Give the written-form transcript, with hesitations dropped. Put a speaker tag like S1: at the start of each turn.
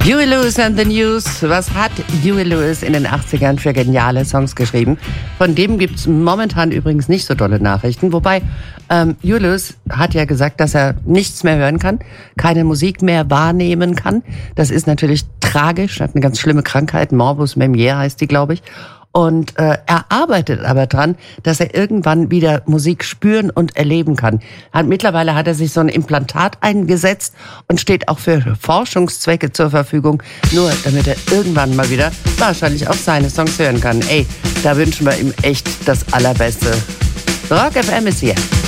S1: Huey Lewis and the News. Was hat Huey Lewis in den 80ern für geniale Songs geschrieben? Von dem gibt es momentan übrigens nicht so dolle Nachrichten. Wobei, Huey Lewis hat ja gesagt, dass er nichts mehr hören kann, keine Musik mehr wahrnehmen kann. Das ist natürlich tragisch, hat eine ganz schlimme Krankheit, Morbus Meniere heißt die, glaube ich. Und er arbeitet aber dran, dass er irgendwann wieder Musik spüren und erleben kann. Mittlerweile hat er sich so ein Implantat eingesetzt und steht auch für Forschungszwecke zur Verfügung, nur damit er irgendwann mal wieder wahrscheinlich auch seine Songs hören kann. Ey, da wünschen wir ihm echt das Allerbeste. Rock FM ist hier.